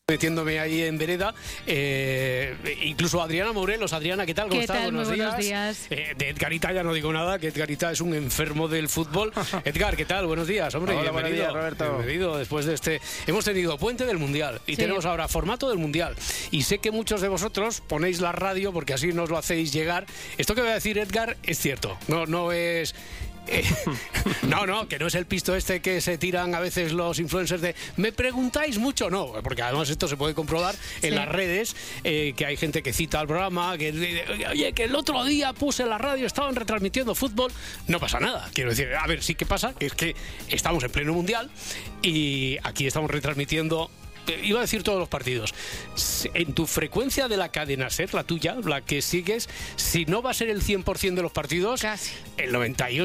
Metiéndome ahí en vereda, incluso Adriana Morelos. Adriana, ¿qué tal? ¿Cómo estás? Buenos días. De Edgarita ya no digo nada, que Edgarita es un enfermo del fútbol. Edgar, ¿qué tal? Buenos días, hombre. Hola, Bienvenido. buenos días, Roberto. Bienvenido después de este... Hemos tenido puente del Mundial y tenemos ahora formato del Mundial. Y sé que muchos de vosotros ponéis la radio porque así nos lo hacéis llegar. Esto que voy a decir, Edgar, es cierto. No es... No, que no es el pisto este que se tiran a veces los influencers de me preguntáis mucho, no, porque además esto se puede comprobar en las redes, que hay gente que cita al programa, oye, que el otro día puse en la radio, estaban retransmitiendo fútbol. No pasa nada, quiero decir, a ver, sí que pasa, es que estamos en pleno Mundial y aquí estamos retransmitiendo, iba a decir todos los partidos. En tu frecuencia de la cadena SER, la tuya, la que sigues, si no va a ser el 100% de los partidos, casi el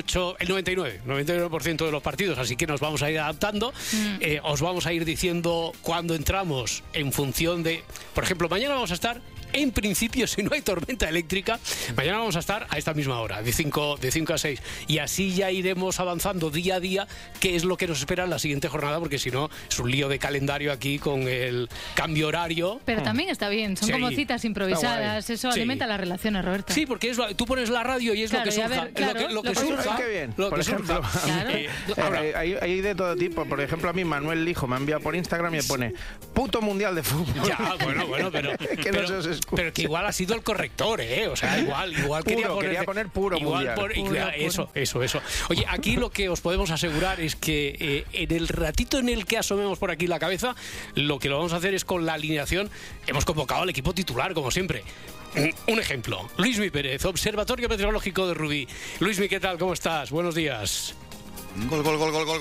99% de los partidos, así que nos vamos a ir adaptando. Os vamos a ir diciendo cuándo entramos en función de, por ejemplo, mañana vamos a estar, en principio, si no hay tormenta eléctrica, mañana vamos a estar a esta misma hora, de 5 a 6. Y así ya iremos avanzando día a día qué es lo que nos espera en la siguiente jornada, porque si no, es un lío de calendario aquí con el cambio horario. Pero también está bien, son como citas improvisadas, eso alimenta las relaciones, Roberto. Sí, porque tú pones la radio y es lo que surja. Lo que surja. Qué bien. Lo por que ejemplo, hay de todo tipo. Por ejemplo, a mí Manuel Lijo me ha enviado por Instagram y me pone puto mundial de fútbol. Ya, bueno, pero que igual ha sido el corrector, o sea, igual quería poner puro mundial. Eso. Oye, aquí lo que os podemos asegurar es que en el ratito en el que asomemos por aquí la cabeza, lo que lo vamos a hacer es con la alineación. Hemos convocado al equipo titular, como siempre. Un ejemplo, Luismi Pérez, Observatorio Meteorológico de Rubí. Luismi, ¿qué tal? ¿Cómo estás? Buenos días. Gol. No,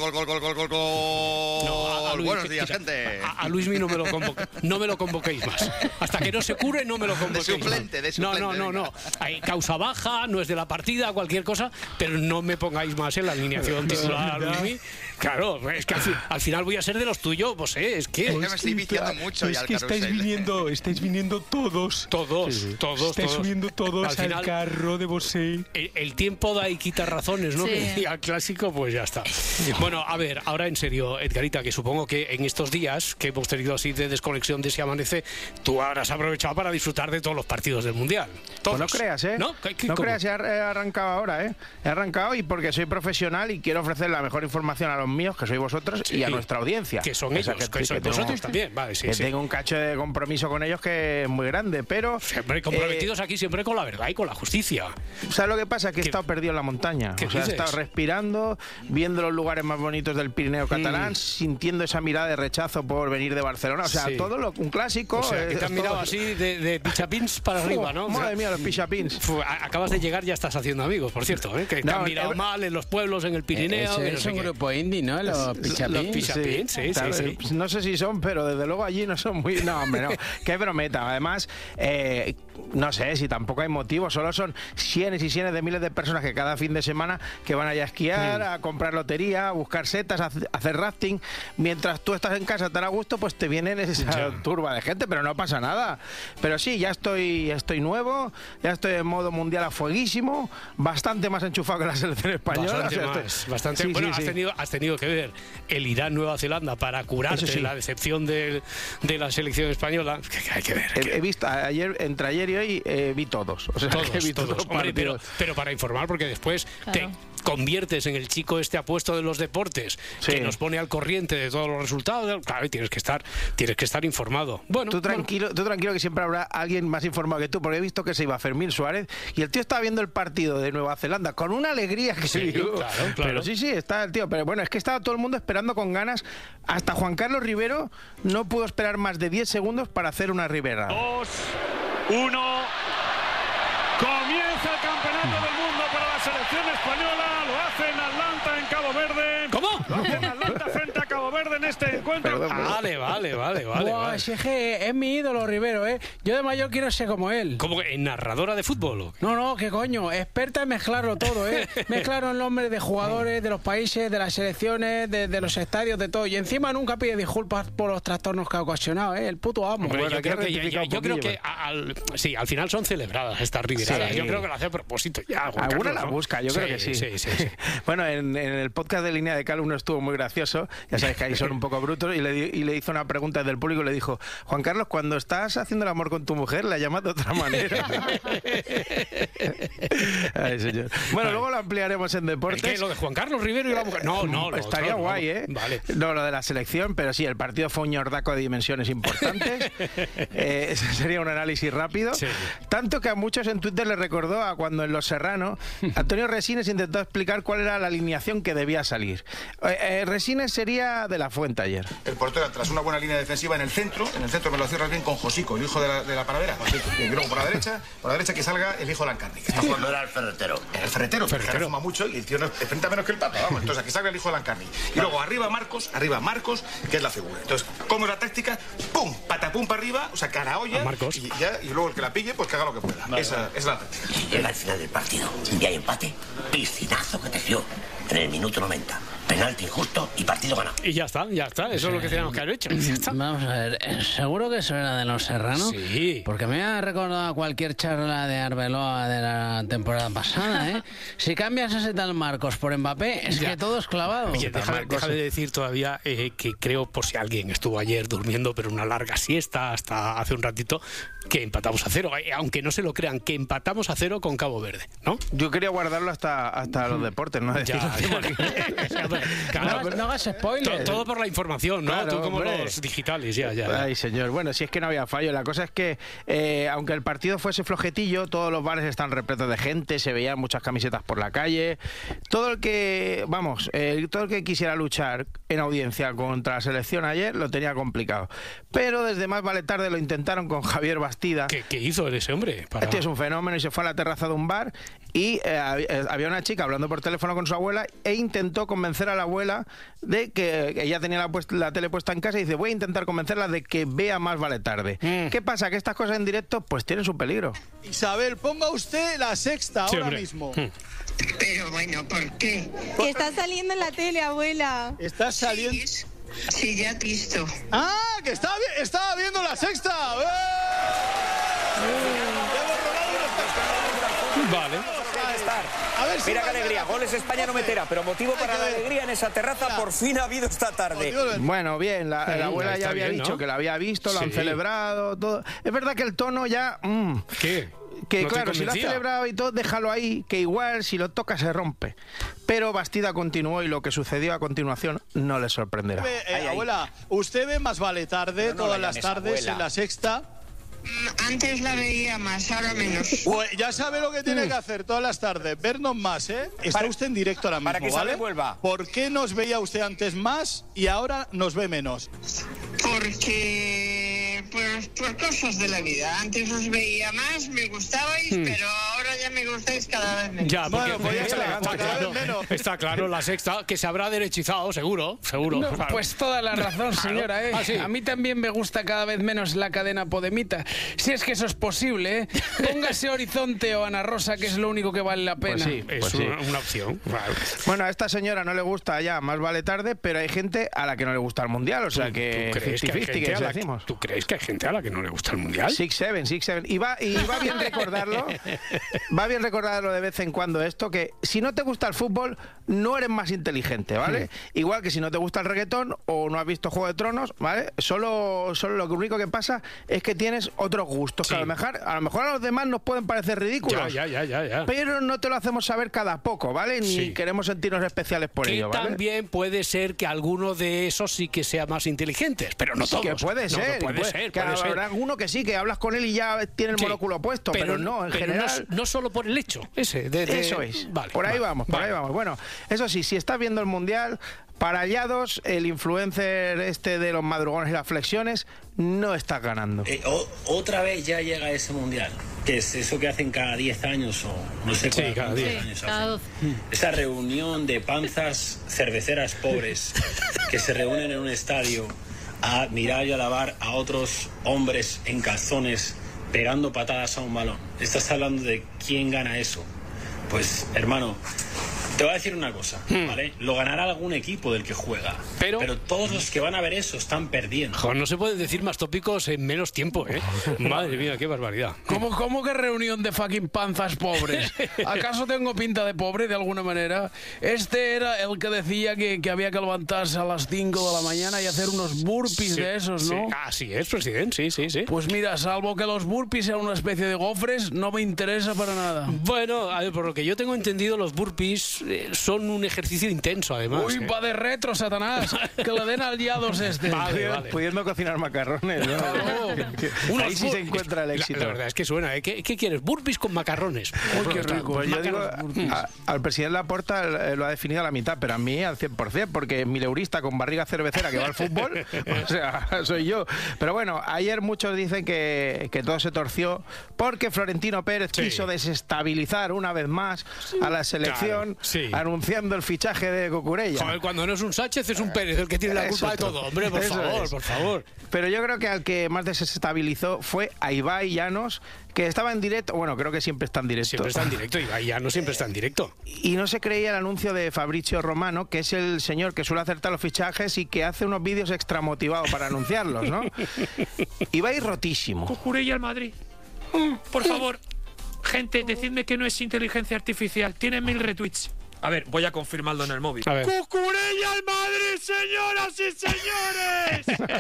Buenos días, gente. A Luismi no me lo convoquéis más. Hasta que no se cure, no me lo convoquéis. De suplente. No. Hay causa baja, no es de la partida, cualquier cosa, pero no me pongáis más en la alineación titular, Luismi. Claro, es que al final voy a ser de los tuyos, pues es que... me estoy viciando mucho ya al carrusel. Estáis viniendo todos. Todos. Estáis subiendo todos al final, carro de Bosé. El tiempo da y quita razones, ¿no? Sí. Que decía el clásico, pues ya está. Bueno, a ver, ahora en serio, Edgarita, que supongo que en estos días que hemos tenido así de desconexión de Si Amanece, tú habrás aprovechado para disfrutar de todos los partidos del Mundial. Todos. Pues no creas, No creas, he arrancado ahora, He arrancado y porque soy profesional y quiero ofrecer la mejor información a los míos, que sois vosotros, y a nuestra audiencia. Que son ellos, que sois vosotros también. Vale, tengo un cacho de compromiso con ellos que es muy grande, pero... Siempre comprometidos aquí, siempre con la verdad y con la justicia. ¿Sabes lo que pasa? Que he estado perdido en la montaña. O sea, he estado respirando, viendo los lugares más bonitos del Pirineo catalán, sintiendo esa mirada de rechazo por venir de Barcelona. O sea, un clásico. O sea, que te han mirado así de pichapins para arriba, ¿no? Madre mía, los pichapins. Acabas de llegar, ya estás haciendo amigos, por cierto, que te han mirado mal en los pueblos, en el Pirineo. Es un grupo indie, ¿no? Los pichapins. Sí. No sé si son, pero desde luego allí no son muy... No, hombre, no. Qué brometa. Además, no sé si tampoco hay motivo. Solo son cientos y cientos de miles de personas que cada fin de semana que van allá a esquiar, a comprar lotería, a buscar setas, a hacer rafting. Mientras tú estás en casa tan a gusto, pues te vienen esa turba de gente, pero no pasa nada. Pero sí, ya estoy nuevo, ya estoy en modo mundial a fueguísimo, bastante más enchufado que la selección española. Bastante. Bueno, has tenido que ver el Irán-Nueva Zelanda para curarte la decepción de la selección española. Hay que ver. He visto entre ayer y hoy vi todos. O sea, todos. Hombre, pero para informar, porque después te conviertes en el chico apuesto de los deportes, que nos pone al corriente de todos los resultados. Claro, y tienes que estar informado. Bueno, tú tranquilo que siempre habrá alguien más informado que tú, porque he visto que se iba Fermín Suárez y el tío estaba viendo el partido de Nueva Zelanda con una alegría que se vio. Claro. Pero sí, está el tío. Pero bueno, es que estaba todo el mundo esperando con ganas. Hasta Juan Carlos Rivero no pudo esperar más de 10 segundos para hacer una Ribera. 2, 1. Comienza el campeonato del mundo para la selección española. Lo hace en Atlanta, en Cabo Verde. ¿Cómo? Lo hace en Atlanta frente a Cabo Verde en este encuentro. Vale. Buah, si es mi ídolo, Rivero, Yo de mayor quiero ser como él. ¿Cómo que narradora de fútbol? No, qué coño. Experta en mezclarlo todo, Mezclar el nombre de jugadores, de los países, de las selecciones, de los estadios, de todo. Y encima nunca pide disculpas por los trastornos que ha ocasionado, El puto amo. Hombre, yo creo que al final son celebradas estas riberadas. Yo creo que lo hace a propósito ya. Alguna la busca, yo creo que sí. Sí. Bueno, en el podcast de Línea de Cal uno estuvo muy gracioso. Ya sabéis que ahí son un poco brutos, y le hizo una pregunta desde el público y le dijo: Juan Carlos, cuando estás haciendo el amor con tu mujer, la llamas de otra manera. Ay, señor. Bueno, luego lo ampliaremos en deportes. ¿Qué? ¿Lo de Juan Carlos Rivero y la mujer? No, estaría guay, ¿eh? Vale. No, lo de la selección, pero sí, el partido fue un ñordaco de dimensiones importantes. Ese sería un análisis rápido. Sí. Tanto que a muchos en Twitter les recordó a cuando en Los Serrano Antonio Resines intentó explicar cuál era la alineación que debía salir. Resines sería de la Fuente ayer. El portero, tras una buena línea defensiva en el centro me lo cierra bien con Josico, el hijo de la paradera. Y luego por la derecha que salga el hijo de Lancarni. No era el ferretero. El ferretero, que fuma mucho y el tío no enfrenta menos que el Papa, vamos. Entonces aquí salga el hijo de Lancarni. Y luego arriba Marcos, que es la figura. Entonces, ¿cómo es la táctica? ¡Pum! Patapum para arriba, o sea, cara olla. Y luego el que la pille, pues que haga lo que pueda. Esa es la táctica. Y llega al final del partido y hay empate, piscinazo que te dio en el minuto 90. Penalti injusto y partido ganado. Y ya está. Eso es lo que teníamos que haber hecho. Vamos a ver, ¿seguro que eso era de Los Serrano? Sí. Porque me ha recordado a cualquier charla de Arbeloa de la temporada pasada, ¿eh? Si cambias ese tal Marcos por Mbappé, es que todo es clavado. Oye, déjame de decir todavía que creo, por si alguien estuvo ayer durmiendo, pero una larga siesta hasta hace un ratito, que empatamos a 0. Aunque no se lo crean, que empatamos a 0 con Cabo Verde, ¿no? Yo quería guardarlo hasta los deportes, ¿no? Claro, no hagas spoilers. Todo por la información, ¿no? Claro, tú como hombre. los digitales, ya. Ay, señor. Bueno, si es que no había fallo. La cosa es que, aunque el partido fuese flojetillo, todos los bares están repletos de gente, se veían muchas camisetas por la calle. Todo el que quisiera luchar en audiencia contra la selección ayer lo tenía complicado. Pero desde Más Vale Tarde lo intentaron con Javier Bastida. ¿Qué hizo ese hombre? Este es un fenómeno y se fue a la terraza de un bar y había una chica hablando por teléfono con su abuela e intentó convencer a la abuela de que ella tenía la tele puesta en casa y dice: voy a intentar convencerla de que vea Más Vale Tarde. ¿Qué pasa? Que estas cosas en directo pues tienen su peligro. Isabel, ponga usted La Sexta ahora mismo. Pero bueno, ¿por qué? Que está saliendo en la tele, abuela. ¿Está saliendo? Sí, ya he visto. ¡Ah! ¡Que estaba viendo La Sexta! Vale. A ver si mira qué alegría, goles España no meterá, pero motivo para la alegría en esa terraza por fin ha habido esta tarde. Bueno, bien, la abuela ya había dicho, ¿no?, que la había visto, lo han celebrado, todo. Es verdad que el tono ya... ¿Qué? Que ¿No claro, si lo has celebrado y todo, déjalo ahí, que igual si lo toca se rompe. Pero Bastida continuó y lo que sucedió a continuación no le sorprenderá. Abuela, ¿usted ve Más Vale Tarde todas las tardes abuela en La Sexta? Antes la veía más, ahora menos. Pues ya sabe lo que tiene que hacer todas las tardes, vernos más, ¿eh? Está usted en directo ahora mismo, para que ¿vale? vuelva. ¿Por qué nos veía usted antes más y ahora nos ve menos? Porque... pues por cosas de la vida. Antes os veía más, me gustabais, pero ahora ya me gustáis cada vez menos. Ya, porque bueno, pues está claro, La Sexta, que se habrá derechizado, seguro. No, claro. pues toda la razón, señora, ¿eh? ¿Sí? A mí también me gusta cada vez menos la cadena Podemita. Si es que eso es posible, ¿eh? Póngase Horizonte o Ana Rosa, que es lo único que vale la pena. Pues sí, es una opción. Claro. Bueno, a esta señora no le gusta ya Más Vale Tarde, pero hay gente a la que no le gusta el Mundial, o sea que... ¿Tú crees que hay gente que decimos? ¿Tú crees que hay gente a la que no le gusta el Mundial? 6-7. Y va bien recordarlo. Va bien recordarlo de vez en cuando esto, que si no te gusta el fútbol, no eres más inteligente, ¿vale? Igual que si no te gusta el reggaetón o no has visto Juego de Tronos, ¿vale? Solo lo único que pasa es que tienes otros gustos, que a lo mejor a los demás nos pueden parecer ridículos. Ya. Pero no te lo hacemos saber cada poco, ¿vale? Ni queremos sentirnos especiales por ello, ¿vale? También puede ser que alguno de esos sí que sea más inteligentes, pero no todos. Que puede ser. Que habrá alguno que sí, que hablas con él y ya tiene el monóculo puesto, pero no, en general... No solo por el hecho ese. Eso es. Vale, por ahí vamos. Bueno, eso sí, si estás viendo el Mundial, para Llados, el influencer de los madrugones y las flexiones, no estás ganando. Otra vez ya llega ese Mundial, que es eso que hacen cada 10 años o no sé cuántos cada 10 años hacen. Esa reunión de panzas cerveceras pobres que se reúnen en un estadio a mirar y alabar a otros hombres en calzones pegando patadas a un balón. Estás hablando de quién gana eso. Pues, hermano, Te voy a decir una cosa, ¿vale? Lo ganará algún equipo del que juega. Pero todos los que van a ver eso están perdiendo. Joder, no se pueden decir más tópicos en menos tiempo, ¿eh? Madre mía, qué barbaridad. ¿Cómo que reunión de fucking panzas pobres? ¿Acaso tengo pinta de pobre de alguna manera? Este era el que decía que había que levantarse a las 5 de la mañana y hacer unos burpees de esos, ¿no? Sí. Así es, presidente, sí. Pues mira, salvo que los burpees sean una especie de gofres, no me interesa para nada. Bueno, a ver, por lo que yo tengo entendido, los burpees son un ejercicio intenso, además. Uy, va de retro, Satanás. Que le den al yados este. Vale. Pudiendo cocinar macarrones, ¿no? Ahí sí se encuentra el éxito. La verdad es que suena, ¿eh? ¿Qué quieres? Burpees con macarrones. Uy, qué rico. Pues yo digo, al presidente Laporta lo ha definido a la mitad, pero a mí al 100%, porque mileurista con barriga cervecera que va al fútbol, o sea, soy yo. Pero bueno, ayer muchos dicen que todo se torció porque Florentino Pérez quiso desestabilizar una vez más a la selección, anunciando el fichaje de Cucurella. Joder, cuando no es un Sánchez es un Pérez el que tiene la culpa de todo. Hombre, por favor. Pero yo creo que al que más desestabilizó fue a Ibai Llanos, que estaba en directo. Bueno, creo que siempre está en directo. Siempre está en directo, Ibai Llanos siempre está en directo. Y no se creía el anuncio de Fabrizio Romano, que es el señor que suele acertar los fichajes y que hace unos vídeos extramotivados para anunciarlos, ¿no? Ibai rotísimo. Cucurella al Madrid. Por favor, gente, decidme que no es inteligencia artificial. Tiene 1000 retweets. A ver, voy a confirmarlo en el móvil. ¡Cucurella al Madrid, señoras y señores!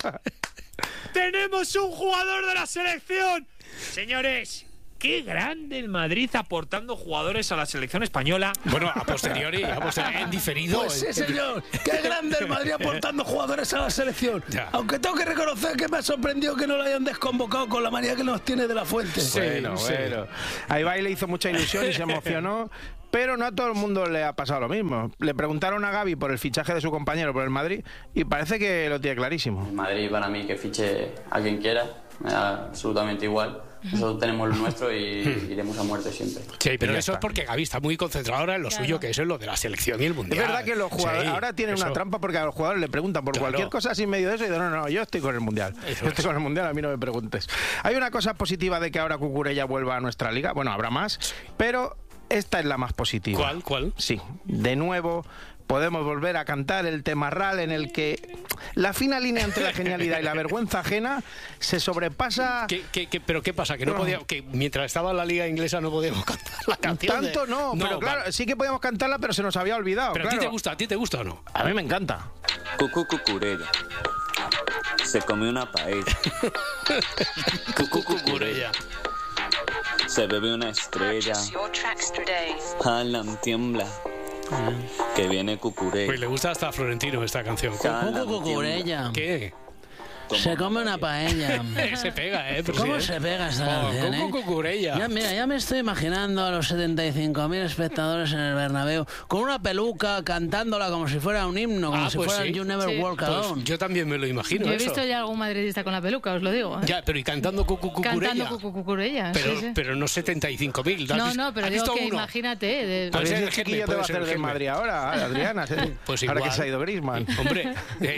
¡Tenemos un jugador de la selección! Señores, qué grande el Madrid aportando jugadores a la selección española. Bueno, a posteriori, en diferido. Pues sí, señor. Qué grande el Madrid aportando jugadores a la selección. Ya. Aunque tengo que reconocer que me ha sorprendido que no lo hayan desconvocado con la manía que nos tiene de la Fuente. Bueno. A Ibai le hizo mucha ilusión y se emocionó. Pero no a todo el mundo le ha pasado lo mismo. Le preguntaron a Gavi por el fichaje de su compañero por el Madrid y parece que lo tiene clarísimo. Madrid, para mí, que fiche a quien quiera, me da absolutamente igual. Nosotros tenemos lo nuestro y iremos a muerte siempre. Sí, pero eso es porque Gavi está muy concentrado ahora en lo suyo, que es en lo de la selección y el Mundial. Es verdad que los jugadores ahora tienen una trampa porque a los jugadores le preguntan por cualquier cosa así en medio de eso y dicen, no, yo estoy con el Mundial. Yo estoy con el Mundial, a mí no me preguntes. Hay una cosa positiva de que ahora Cucurella vuelva a nuestra liga. Bueno, habrá más, pero esta es la más positiva. ¿Cuál? Sí, de nuevo podemos volver a cantar el temarral en el que la fina línea entre la genialidad y la vergüenza ajena se sobrepasa. ¿Pero qué pasa? ¿Que no podía, que mientras estaba en la liga inglesa no podíamos cantar la canción? Tanto no, pero claro, sí que podíamos cantarla, pero se nos había olvidado. ¿Pero claro. ¿A ti te gusta o no? A mí me encanta. Cucurella se comió una paella. Cucurella se bebe una estrella. Harlem tiembla. Que viene Cucurella. Pues le gusta hasta a Florentino esta canción. Cucurella. ¿Qué? Se come una paella. Se pega, ¿Cómo se pega esta canción, Cucurella. Ya me estoy imaginando a los 75.000 espectadores en el Bernabéu con una peluca cantándola como si fuera un himno, como si fuera el You Never Walk Alone. Pues yo también me lo imagino. Yo he visto ya algún madridista con la peluca, os lo digo. Ya, pero y cantando Cucurella. Cantando Cucurella. Pero no 75.000. No, pero digo que imagínate. Pues el chiquillo te va a hacer de Madrid ahora, Adriana. Pues ahora que se ha ido Griezmann. Hombre,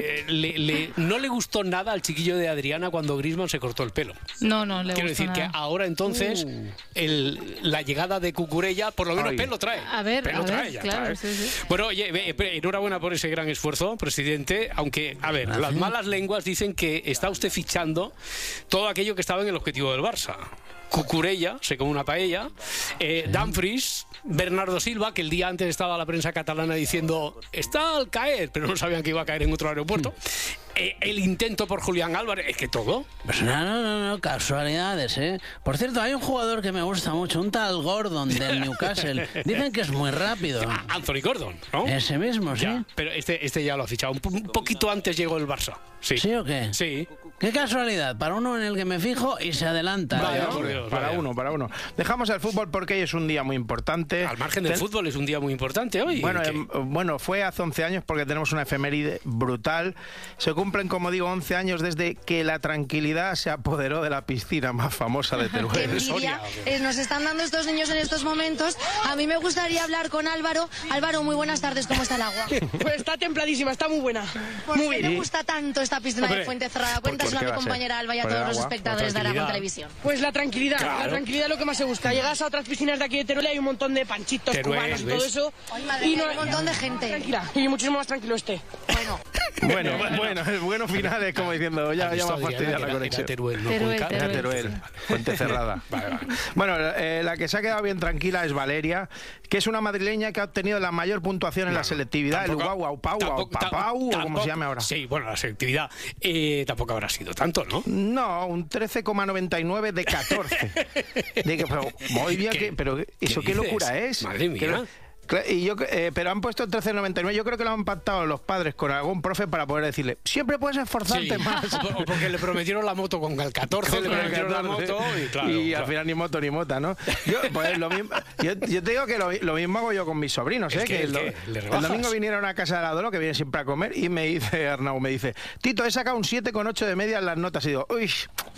no le gustó nada al chiquillo de Adriana cuando Griezmann se cortó el pelo. No le gustó. Quiero decir nada. que ahora entonces la llegada de Cucurella por lo menos pelo trae. A ver, claro. Sí. Bueno, oye, enhorabuena por ese gran esfuerzo, presidente, aunque, a ver, las malas lenguas dicen que está usted fichando todo aquello que estaba en el objetivo del Barça. Cucurella, se come una paella, Dumfries, Bernardo Silva, que el día antes estaba la prensa catalana diciendo está al caer, pero no sabían que iba a caer en otro aeropuerto. El intento por Julián Álvarez, es que todo. Pues no, casualidades, ¿eh? Por cierto, hay un jugador que me gusta mucho, un tal Gordon del Newcastle. Dicen que es muy rápido. Anthony Gordon, ¿no? Ese mismo, sí. Ya, pero este ya lo ha fichado. Un poquito antes llegó el Barça. ¿Sí o qué? Sí. Qué casualidad, para uno en el que me fijo y se adelanta. Vaya, por Dios, para uno. Dejamos el fútbol porque hoy es un día muy importante. Al margen del fútbol es un día muy importante hoy. Bueno, fue hace 11 años porque tenemos una efeméride brutal. Se cumple cumplen, como digo, 11 años desde que la tranquilidad se apoderó de la piscina más famosa de Teruel. ¡Qué envidia nos están dando estos niños en estos momentos! A mí me gustaría hablar con Álvaro. Álvaro, muy buenas tardes, ¿cómo está el agua? Pues está templadísima, está muy buena. ¿Por qué le gusta tanto esta piscina de Fuente Cerrada? Cuéntaselo a mi compañera Alba y a todos los espectadores de Aragón Televisión. Pues la tranquilidad, la tranquilidad es lo que más se busca. Llegas a otras piscinas de aquí de Teruel y hay un montón de panchitos, cubanos y todo eso. Y no hay un montón de gente. Tranquila, y muchísimo más tranquilo esté. Bueno, el bueno final es como diciendo, ya me ha fastidiado la conexión. Teruel, Fuente Cerrada. Bueno, la que se ha quedado bien tranquila es Valeria, que es una madrileña que ha obtenido la mayor puntuación en la selectividad, el guau-guau-pau, o como se llame ahora. Sí, bueno, la selectividad tampoco habrá sido tanto, ¿no? No, un 13,99 de 14. Pero, muy bien, pero ¿eso qué locura es? Madre mía. Pero han puesto el 13,99. Yo creo que lo han pactado los padres con algún profe para poder decirle, siempre puedes esforzarte más. O porque le prometieron la moto con el 14, le prometieron la moto y al final ni moto ni mota, ¿no? Yo te digo que lo mismo hago yo con mis sobrinos, ¿eh? Que el domingo vinieron a casa de la Dolo, que viene siempre a comer, y me dice Arnau, Tito, he sacado un 7,8 de media en las notas. Y digo, uy,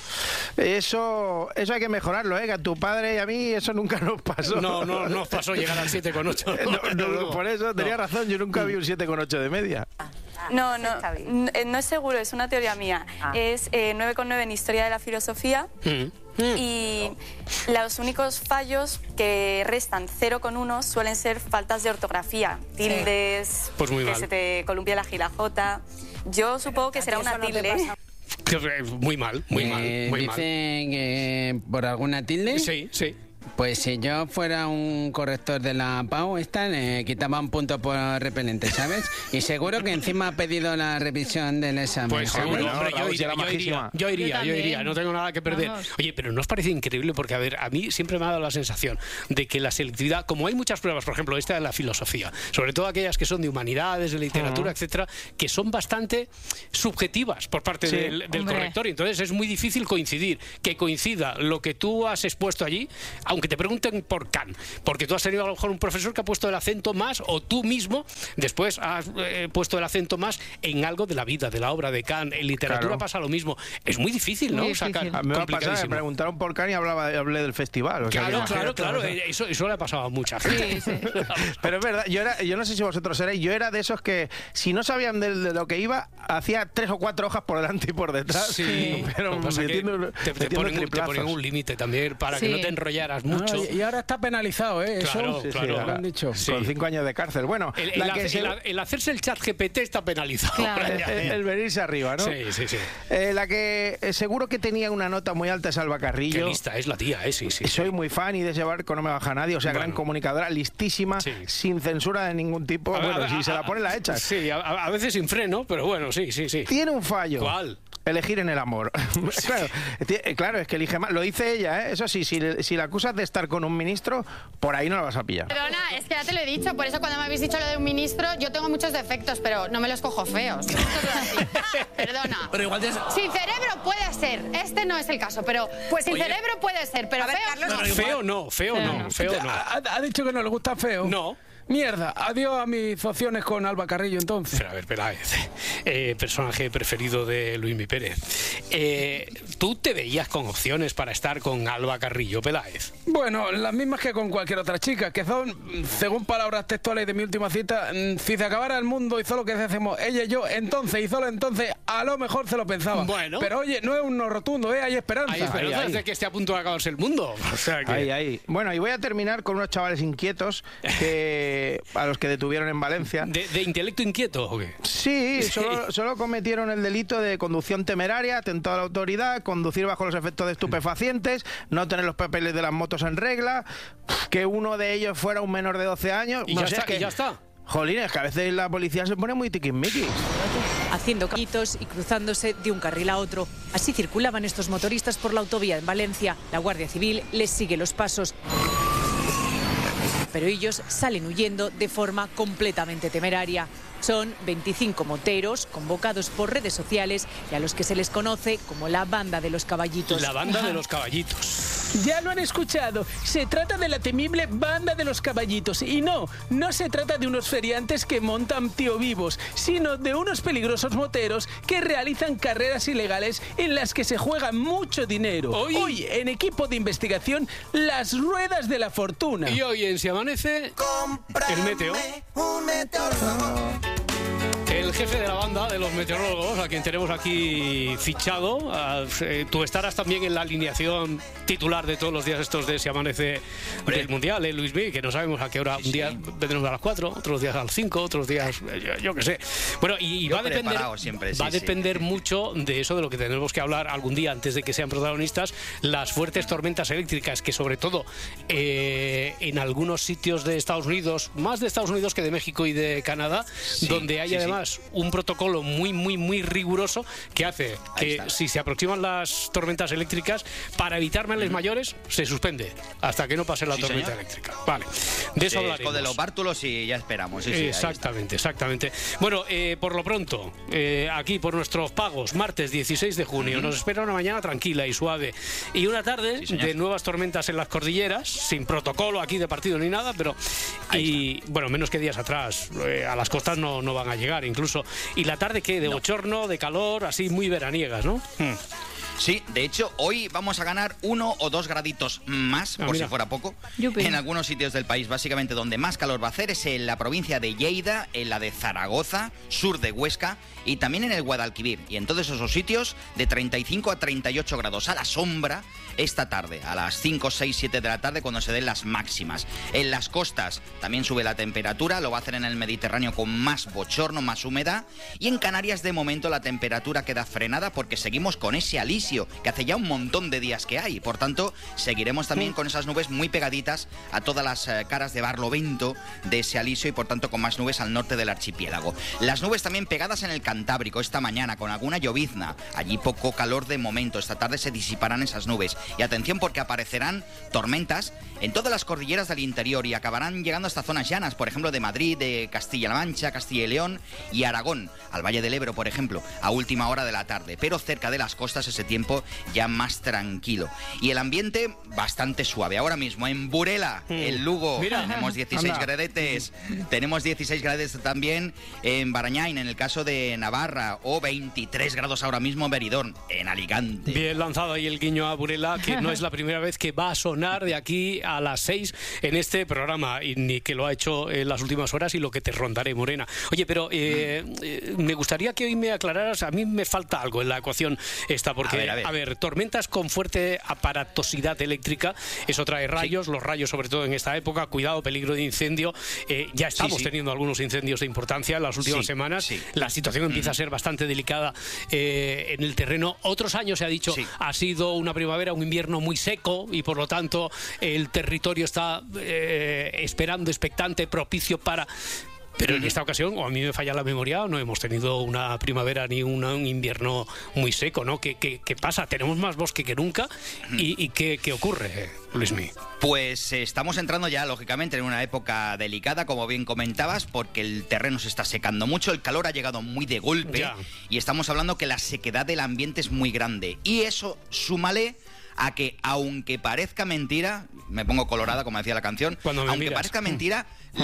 eso hay que mejorarlo, ¿eh? Que a tu padre y a mí eso nunca nos pasó. No nos pasó llegar al 7,8. No, por eso tenía razón, yo nunca vi un 7,8 de media. No es seguro, es una teoría mía. Es 9,9 en Historia de la Filosofía. Y los únicos fallos que restan 0,1 suelen ser faltas de ortografía, tildes, pues muy que mal. Se te columpia la J. Yo supongo que será una tilde. Muy mal. Dicen que por alguna tilde. Sí. Pues si yo fuera un corrector de la PAU, quitaba un punto por repelente, ¿sabes? Y seguro que encima ha pedido la revisión del examen. Pues seguro, hombre, yo iría, no tengo nada que perder. Vamos. Oye, pero ¿no os parece increíble? Porque, a ver, a mí siempre me ha dado la sensación de que la selectividad, como hay muchas pruebas, por ejemplo, esta de la filosofía, sobre todo aquellas que son de humanidades, de literatura, etcétera, que son bastante subjetivas por parte del corrector, y entonces es muy difícil coincidir, que coincida lo que tú has expuesto allí, aunque te pregunten por Kant, porque tú has tenido a lo mejor un profesor que ha puesto el acento más, o tú mismo después has puesto el acento más en algo de la vida, de la obra de Kant. En literatura pasa lo mismo. Es muy difícil, ¿no? A mí me preguntaron por Kant y hablé del festival. Claro. Eso le ha pasado a mucha gente. Sí. Pero es verdad, yo no sé si vosotros seréis, yo era de esos que si no sabían de lo que iba, hacía 3 o 4 hojas por delante y por detrás. Sí, pero te ponen un límite también para que no te enrollaras mucho. Y ahora está penalizado, ¿eh? Claro, lo han dicho. Con 5 años de cárcel. Bueno, el hacerse el chat GPT está penalizado. Claro. El venirse arriba, ¿no? Sí. La que seguro que tenía una nota muy alta es Alba Carrillo. Qué lista es la tía, sí. Soy muy fan y de ese barco no me baja nadie. O sea, gran comunicadora, listísima, sin censura de ningún tipo. Si se la pone, la echa. Sí, a veces sin freno, pero bueno, sí. Tiene un fallo. ¿Cuál? Elegir en el amor. Claro, es que elige más. Lo dice ella, ¿eh? Eso sí, si la acusas de estar con un ministro, por ahí no la vas a pillar. Perdona, es que ya te lo he dicho, por eso cuando me habéis dicho lo de un ministro, yo tengo muchos defectos, pero no me los cojo feos. Perdona. Pero igual sin cerebro puede ser, este no es el caso, pero pues sin cerebro puede ser, pero feo no. ¿Ha dicho que no le gusta feo? No. Mierda, adiós a mis opciones con Alba Carrillo entonces. Pero a ver, Peláez, personaje preferido de Luismi Pérez. ¿Tú te veías con opciones para estar con Alba Carrillo, Peláez? Bueno, las mismas que con cualquier otra chica, que son, según palabras textuales de mi última cita, si se acabara el mundo y solo que hacemos ella y yo, entonces y solo entonces, a lo mejor se lo pensaba. Bueno. Pero oye, no es un no rotundo, hay esperanza. Hay esperanza de que esté a punto de acabarse el mundo. O sea que... Ahí. Bueno, y voy a terminar con unos chavales inquietos a los que detuvieron en Valencia. ¿De intelecto inquieto o qué? Sí, solo cometieron el delito de conducción temeraria, atentado a la autoridad, conducir bajo los efectos de estupefacientes, no tener los papeles de las motos en regla, que uno de ellos fuera un menor de 12 años. Y ya está. Jolines, que a veces la policía se pone muy tiquismiquis. Haciendo cañitos y cruzándose de un carril a otro. Así circulaban estos motoristas por la autovía en Valencia. La Guardia Civil les sigue los pasos. Pero ellos salen huyendo de forma completamente temeraria. Son 25 moteros convocados por redes sociales y a los que se les conoce como la banda de los caballitos. La banda de los caballitos. Ya lo han escuchado. Se trata de la temible Banda de los Caballitos. Y no se trata de unos feriantes que montan tío vivos, sino de unos peligrosos moteros que realizan carreras ilegales en las que se juega mucho dinero. Hoy en equipo de investigación, las ruedas de la fortuna. Y hoy en Si Amanece, el meteo. Un meteorólogo. El jefe de la banda de los meteorólogos, a quien tenemos aquí fichado. Tú estarás también en la alineación titular de todos los días estos de Si Amanece del Mundial, Luis B, que no sabemos a qué hora. Un día vendremos a las 4, otros días a las 5, otros días yo qué sé. Bueno, y va a depender mucho de eso, de lo que tendremos que hablar algún día antes de que sean protagonistas, las fuertes tormentas eléctricas que sobre todo en algunos sitios de Estados Unidos, más de Estados Unidos que de México y de Canadá, donde hay además un protocolo muy riguroso que hace que si se aproximan las tormentas eléctricas, para evitar males mayores, se suspende hasta que no pase la tormenta eléctrica. Vale, de eso hablaremos. Con de los bártulos y ya esperamos. Exactamente. Bueno, por lo pronto, aquí por nuestros pagos, martes 16 de junio, nos espera una mañana tranquila y suave y una tarde de nuevas tormentas en las cordilleras, sin protocolo aquí de partido ni nada, pero bueno, menos que días atrás, a las costas no van a llegar incluso. Y la tarde, ¿qué? De bochorno, de calor, así muy veraniegas, ¿no? Sí, de hecho, hoy vamos a ganar 1 o 2 graditos más, por si fuera poco, en algunos sitios del país. Básicamente, donde más calor va a hacer es en la provincia de Lleida, en la de Zaragoza, sur de Huesca y también en el Guadalquivir. Y en todos esos sitios, de 35 a 38 grados a la sombra esta tarde, a las 5, 6, 7 de la tarde, cuando se den las máximas. En las costas también sube la temperatura, lo va a hacer en el Mediterráneo con más bochorno, más humedad. Y en Canarias, de momento, la temperatura queda frenada porque seguimos con ese alisio, que hace ya un montón de días que hay. Por tanto, seguiremos también con esas nubes muy pegaditas a todas las caras de Barlovento de ese alisio y, por tanto, con más nubes al norte del archipiélago. Las nubes también pegadas en el Cantábrico esta mañana, con alguna llovizna. Allí poco calor de momento. Esta tarde se disiparán esas nubes. Y atención, porque aparecerán tormentas en todas las cordilleras del interior y acabarán llegando hasta zonas llanas, por ejemplo, de Madrid, de Castilla-La Mancha, Castilla y León y Aragón, al Valle del Ebro, por ejemplo, a última hora de la tarde. Pero cerca de las costas ese tiempo ya más tranquilo. Y el ambiente bastante suave. Ahora mismo en Burela, en Lugo, tenemos 16 gradetes. Tenemos 16 gradetes también en Barañáin, en el caso de Navarra, o 23 grados ahora mismo en Benidorm, en Alicante. Bien lanzado ahí el guiño a Burela, que no es la primera vez que va a sonar de aquí a las 6 en este programa, y ni que lo ha hecho en las últimas horas, y lo que te rondaré, Morena. Oye, pero me gustaría que hoy me aclararas, a mí me falta algo en la ecuación esta, porque, a ver, tormentas con fuerte aparatosidad eléctrica, eso trae rayos, los rayos sobre todo en esta época, cuidado, peligro de incendio, ya estamos teniendo algunos incendios de importancia en las últimas semanas, la situación empieza a ser bastante delicada en el terreno. Otros años se ha dicho, ha sido una primavera, un invierno muy seco, y por lo tanto el territorio está esperando, expectante, propicio para... Pero en esta ocasión, o a mí me falla la memoria, no hemos tenido una primavera ni un invierno muy seco, ¿no? ¿Qué pasa? ¿Tenemos más bosque que nunca? ¿Y qué ocurre, Luismi? Pues estamos entrando ya, lógicamente, en una época delicada, como bien comentabas, porque el terreno se está secando mucho, el calor ha llegado muy de golpe, y estamos hablando que la sequedad del ambiente es muy grande. Y eso, súmale a que, aunque parezca mentira, me pongo colorada, como decía la canción, aunque parezca mentira,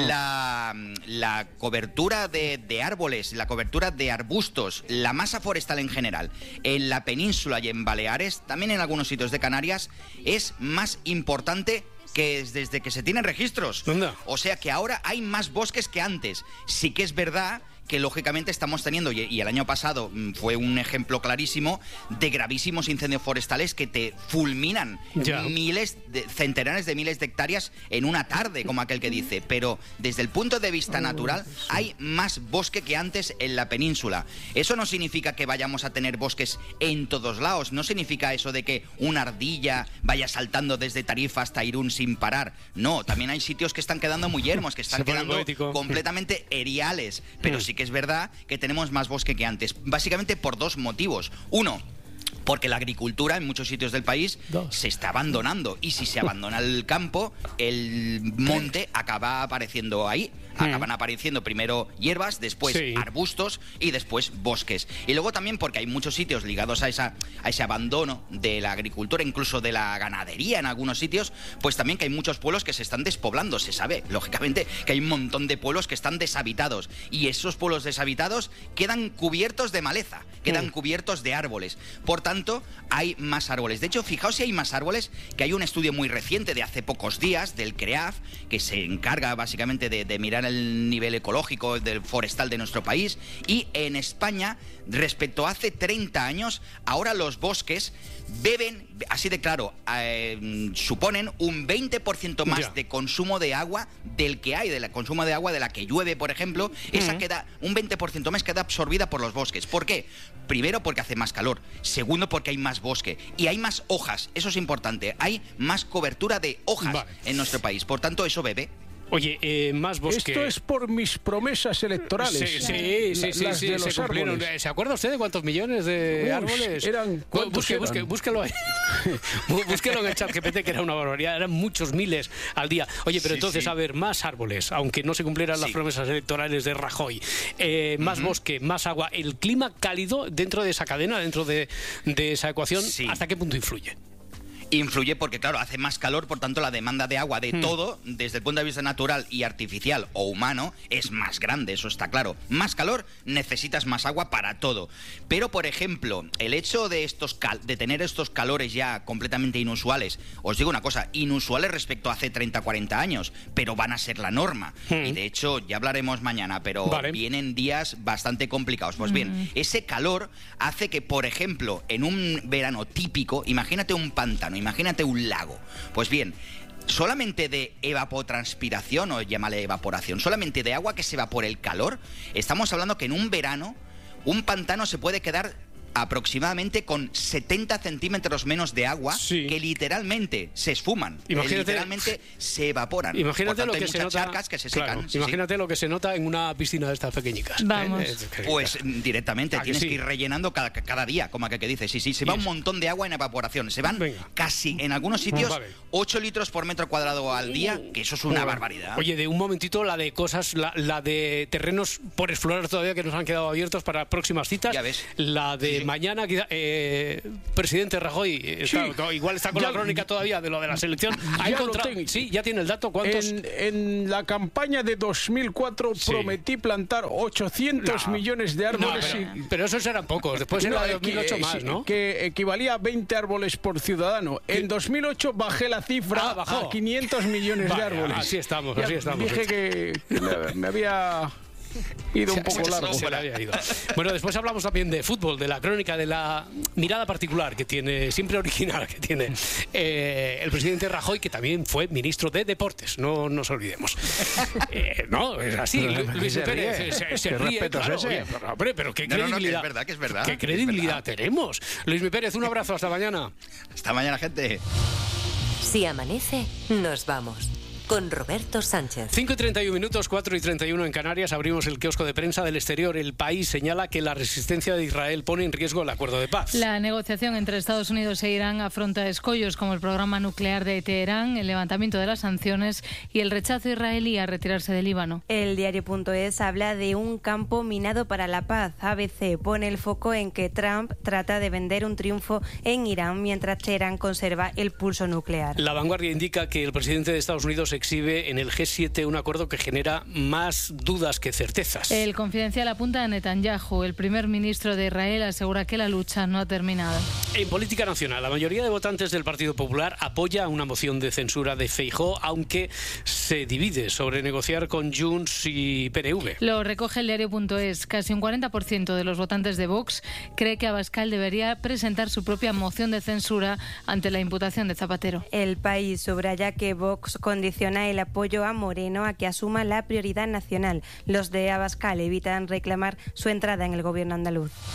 la cobertura de árboles, la cobertura de arbustos, la masa forestal en general, en la península y en Baleares, también en algunos sitios de Canarias, es más importante que desde que se tienen registros. O sea que ahora hay más bosques que antes. Sí que es verdad que lógicamente estamos teniendo, y el año pasado fue un ejemplo clarísimo, de gravísimos incendios forestales que te fulminan centenares de miles de hectáreas en una tarde, como aquel que dice. Pero desde el punto de vista natural hay más bosque que antes en la península. Eso no significa que vayamos a tener bosques en todos lados, no significa eso de que una ardilla vaya saltando desde Tarifa hasta Irún sin parar. No, también hay sitios que están quedando muy yermos, que están quedando completamente eriales, pero sí que es verdad que tenemos más bosque que antes, básicamente por dos motivos. Uno, porque la agricultura en muchos sitios del país se está abandonando, y si se abandona el campo, el monte acaba apareciendo ahí. Acaban apareciendo primero hierbas, después arbustos y después bosques. Y luego también porque hay muchos sitios ligados a ese abandono de la agricultura, incluso de la ganadería en algunos sitios, pues también que hay muchos pueblos que se están despoblando. Se sabe, lógicamente, que hay un montón de pueblos que están deshabitados. Y esos pueblos deshabitados quedan cubiertos de maleza, quedan cubiertos de árboles. Por tanto, hay más árboles. De hecho, fijaos si hay más árboles, que hay un estudio muy reciente de hace pocos días del CREAF, que se encarga básicamente de mirar el nivel ecológico del forestal de nuestro país. Y en España, respecto a hace 30 años, ahora los bosques beben, así de claro, suponen un 20% más de consumo de agua del que hay, del consumo de agua de la que llueve, por ejemplo. Esa queda, un 20% más queda absorbida por los bosques. ¿Por qué? Primero, porque hace más calor. Segundo, porque hay más bosque. Y hay más hojas. Eso es importante. Hay más cobertura de hojas en nuestro país. Por tanto, eso bebe. Oye, más bosque. Esto es por mis promesas electorales. Sí, se cumplieron. ¿Se acuerda usted de cuántos millones de árboles? Búsquelo ahí. Búsquelo en el chat GPT, que era una barbaridad. Eran muchos miles al día. Oye, pero entonces, a ver, más árboles, aunque no se cumplieran las promesas electorales de Rajoy. Más bosque, más agua. El clima cálido dentro de esa cadena, dentro de esa ecuación, ¿hasta qué punto influye? Influye porque, claro, hace más calor, por tanto la demanda de agua de todo, desde el punto de vista natural y artificial o humano, es más grande, eso está claro. Más calor, necesitas más agua para todo. Pero, por ejemplo, el hecho de tener estos calores ya completamente inusuales, os digo una cosa, inusuales respecto a hace 30, 40 años, pero van a ser la norma. Y de hecho, ya hablaremos mañana, pero vienen días bastante complicados. Pues bien, ese calor hace que, por ejemplo, en un verano típico, imagínate un pantano, imagínate un lago. Pues bien, solamente de evapotranspiración, o llámale evaporación, solamente de agua que se va por el calor, estamos hablando que en un verano un pantano se puede quedar aproximadamente con 70 centímetros menos de agua que literalmente se esfuman, literalmente se evaporan. Imagínate tanto, lo que se nota, charcas que se secan. Imagínate lo que se nota en una piscina de estas pequeñicas. Vamos. Pues directamente tienes que ir rellenando cada día, como que dice. Se va un montón de agua en evaporación. Se van casi, en algunos sitios, 8 litros por metro cuadrado al día, que eso es una barbaridad. Oye, de un momentito, la de cosas, la de terrenos por explorar todavía que nos han quedado abiertos para próximas citas. Ya ves. La de mañana, presidente Rajoy, igual está con la crónica todavía de lo de la selección. Ya tiene el dato. ¿Cuántos? En la campaña de 2004 prometí plantar 800 millones de árboles. Pero esos eran pocos. Después en la de 2008 más, ¿no? Que equivalía a 20 árboles por ciudadano. En 2008 bajé la cifra a 500 millones de árboles. Así estamos. Dije que me había ido un poco largo. Bueno, después hablamos también de fútbol, de la crónica, de la mirada particular que tiene, siempre original, que tiene el presidente Rajoy, que también fue ministro de Deportes, no nos olvidemos. No, es así. Luis Pérez se ríe. Claro, pero qué credibilidad. Es verdad. ¿Qué credibilidad tenemos? Luis Pérez, un abrazo, hasta mañana. Hasta mañana, gente. Si amanece, nos vamos. Con Roberto Sánchez. 5:31 minutos, 4:31 en Canarias. Abrimos el kiosco de prensa del exterior. El País señala que la resistencia de Israel pone en riesgo el acuerdo de paz. La negociación entre Estados Unidos e Irán afronta escollos como el programa nuclear de Teherán, el levantamiento de las sanciones y el rechazo israelí a retirarse del Líbano. El diario.es habla de un campo minado para la paz. ABC pone el foco en que Trump trata de vender un triunfo en Irán mientras Teherán conserva el pulso nuclear. La Vanguardia indica que el presidente de Estados Unidos exhibe en el G7 un acuerdo que genera más dudas que certezas. El Confidencial apunta a Netanyahu. El primer ministro de Israel asegura que la lucha no ha terminado. En política nacional, la mayoría de votantes del Partido Popular apoya una moción de censura de Feijóo, aunque se divide sobre negociar con Junts y PNV. Lo recoge el diario.es. Casi un 40% de los votantes de Vox cree que Abascal debería presentar su propia moción de censura ante la imputación de Zapatero. El País subraya que Vox condiciona el apoyo a Moreno a que asuma la prioridad nacional. Los de Abascal evitan reclamar su entrada en el gobierno andaluz.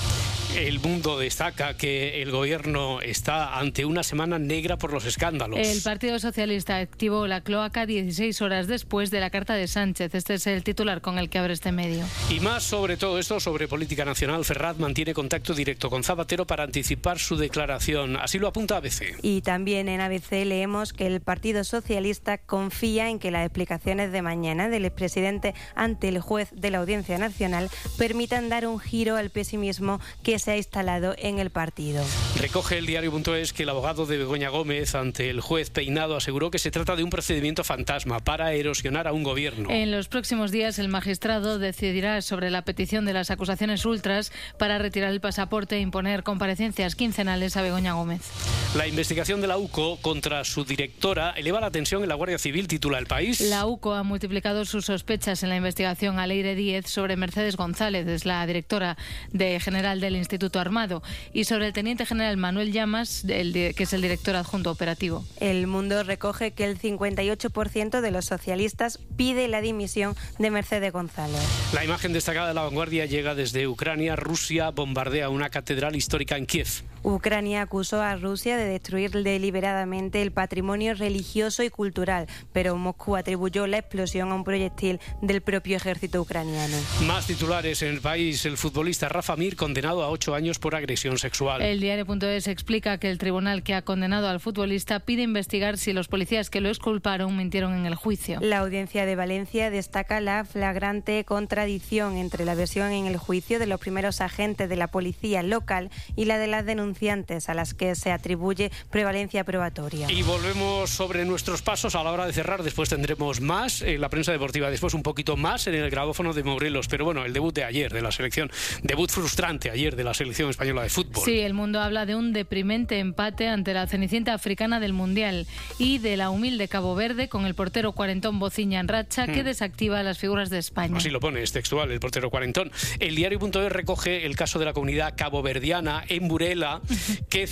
El Mundo destaca que el gobierno está ante una semana negra por los escándalos. El Partido Socialista activó la cloaca 16 horas después de la carta de Sánchez. Este es el titular con el que abre este medio. Y más sobre todo esto, sobre política nacional, Ferraz mantiene contacto directo con Zapatero para anticipar su declaración. Así lo apunta ABC. Y también en ABC leemos que el Partido Socialista confía en que las explicaciones de mañana del expresidente ante el juez de la Audiencia Nacional permitan dar un giro al pesimismo que se ha instalado en el partido. Recoge el diario.es que el abogado de Begoña Gómez ante el juez Peinado aseguró que se trata de un procedimiento fantasma para erosionar a un gobierno. En los próximos días el magistrado decidirá sobre la petición de las acusaciones ultras para retirar el pasaporte e imponer comparecencias quincenales a Begoña Gómez. La investigación de la UCO contra su directora eleva la tensión en la Guardia Civil, titula El País. La UCO ha multiplicado sus sospechas en la investigación a Leire Díez sobre Mercedes González, es la directora general del Instituto Armado, y sobre el teniente general Manuel Llamas, que es el director adjunto operativo. El Mundo recoge que el 58% de los socialistas pide la dimisión de Mercedes González. La imagen destacada de La Vanguardia llega desde Ucrania. Rusia bombardea una catedral histórica en Kiev. Ucrania acusó a Rusia de destruir deliberadamente el patrimonio religioso y cultural, pero Moscú atribuyó la explosión a un proyectil del propio ejército ucraniano. Más titulares en El País. El futbolista Rafa Mir condenado a 8 años por agresión sexual. El diario.es explica que el tribunal que ha condenado al futbolista pide investigar si los policías que lo exculparon mintieron en el juicio. La audiencia de Valencia destaca la flagrante contradicción entre la versión en el juicio de los primeros agentes de la policía local y la de las denunciantes a las que se atribuye prevalencia probatoria. Y volvemos sobre nuestros pasos a la hora de cerrar. Después tendremos más en la prensa deportiva, después un poquito más en el grabófono de Morelos. Pero bueno, el debut de ayer de la selección, debut frustrante ayer de la selección española de fútbol. Sí, El Mundo habla de un deprimente empate ante la cenicienta africana del Mundial y de la humilde Cabo Verde con el portero cuarentón Bociña en racha que desactiva las figuras de España. Así lo pone, es textual, el portero cuarentón. El diario.es recoge el caso de la comunidad caboverdiana en Burela, que